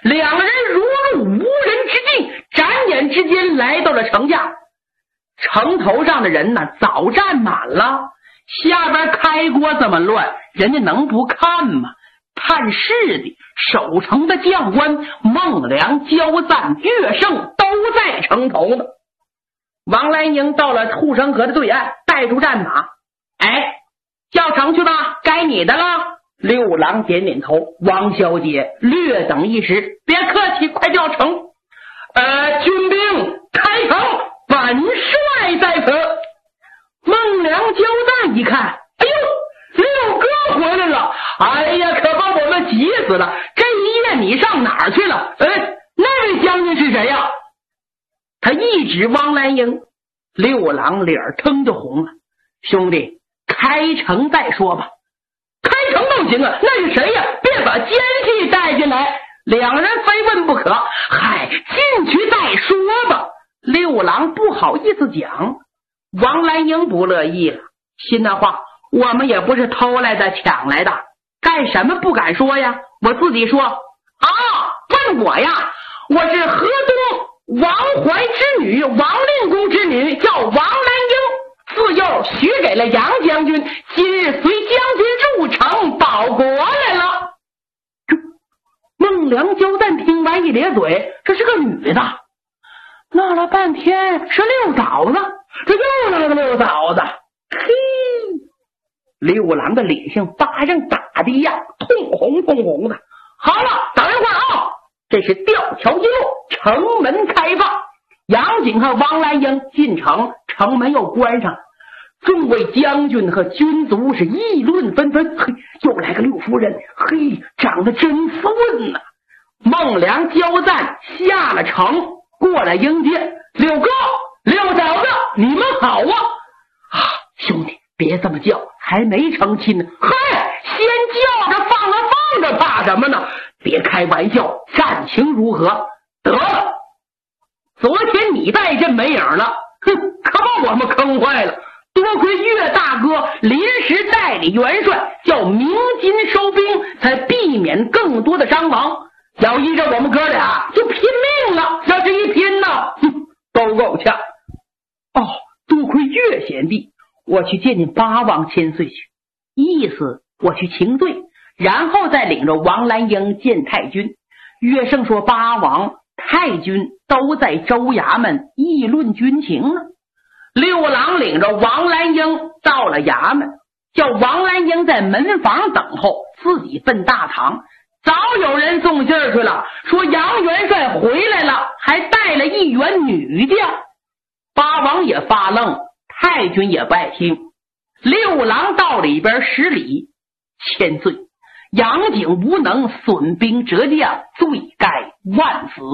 两人如入无人之境，转眼之间来到了城下。城头上的人呢，早站满了，下边开锅这么乱，人家能不看吗？探视的、守城的将官孟良、焦赞、岳胜都在城头呢。王兰英到了护城河的对岸，带住战马，叫城去吧，该你的了。六郎点点头，王小姐略等一时，别客气，快叫城。军兵开城，本帅在此。孟良、焦赞一看，哎呦，六哥回来了，哎呀，可把我们急死了，这一夜你上哪儿去了？那位将军是谁呀？他一指汪兰英，六郎脸腾就红了。兄弟，开城再说吧。开城都行啊，那是谁呀？别把奸细带进来。两人非问不可。嗨，进去再说吧。六郎不好意思讲。王兰英不乐意了，心的话，我们也不是偷来的抢来的，干什么不敢说呀？我自己说啊，问我呀，我是河东王怀之女，王令公之女，叫王兰英，自幼许给了杨将军，今日随将军入城保国来了。孟良、焦赞听完一咧嘴，这是个女的。闹了半天是六嫂子，这又来个六嫂子。嘿，六郎的脸像巴掌打的一样，通红的。好了，等一会儿啊，这是吊桥一落，城门开放。杨景和王兰英进城，城门又关上了。众位将军和军卒是议论纷纷，嘿，又来个六夫人，嘿，长得真顺呐。孟良、焦赞下了城，过来迎接。六哥、六嫂子，你们好啊！兄弟，别这么叫，还没成亲呢。嗨，先叫着放着，怕什么呢？别开玩笑，战情如何？得了，昨天你带阵没影了，可把我们坑坏了。多亏岳大哥临时代理元帅，叫鸣金收兵，才避免更多的伤亡。要依着我们哥俩就拼命了，要是一拼呢，都够呛。多亏岳贤弟，我去见见八王千岁去，意思我去请罪，然后再领着王兰英见太君。岳胜说八王、太君都在州衙门议论军情呢。六郎领着王兰英到了衙门，叫王兰英在门房等候，自己奔大堂。早有人送信儿去了，说杨元帅回来了，还带了一员女将。八王也发愣，太君也不爱听。六郎到里边施礼，千岁，杨景无能，损兵折将，罪该万死。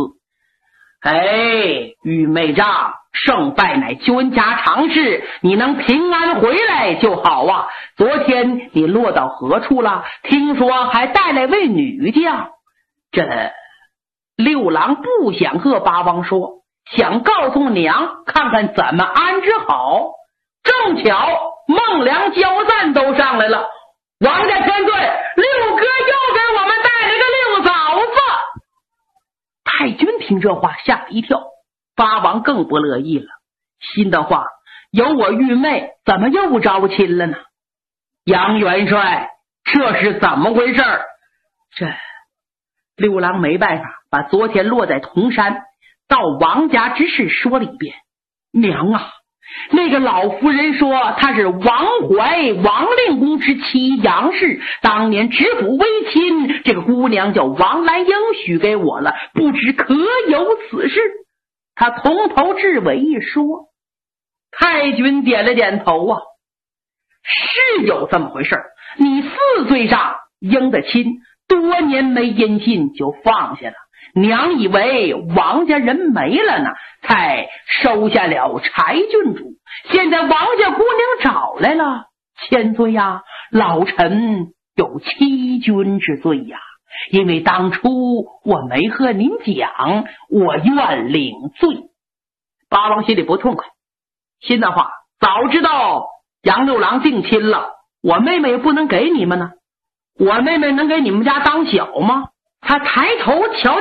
愚昧账，胜败乃君家常事，你能平安回来就好啊。昨天你落到何处了？听说还带来位女将。这六郎不想和八王说，想告诉娘看看怎么安置好。正巧孟良、焦赞都上来了。王家千岁，六哥又给我们带来个六嫂子。太君听这话吓了一跳，八王更不乐意了，心的话，有我玉妹怎么又招亲了呢？杨元帅，这是怎么回事？这六郎没办法，把昨天落在铜山到王家之事说了一遍。娘啊，那个老夫人说她是王怀王令公之妻杨氏，当年知府为亲，这个姑娘叫王兰英，许给我了，不知可有此事。他从头至尾一说。太君点了点头啊，是有这么回事。你4岁上应的亲，多年没音信就放下了，娘以为王家人没了呢，才收下了柴郡主。现在王家姑娘找来了，千岁呀，老臣有欺君之罪呀，因为当初我没和您讲，我愿领罪。八王心里不痛快，心的话，早知道杨六郎定亲了，我妹妹也不能给你们呢，我妹妹能给你们家当小吗？他抬头瞧